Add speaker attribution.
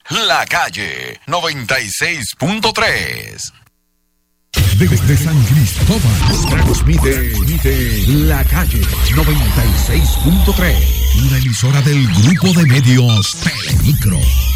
Speaker 1: La Calle 96.3.
Speaker 2: Desde San Cristóbal transmite La Calle 96.3, una emisora del grupo de medios Telemicro.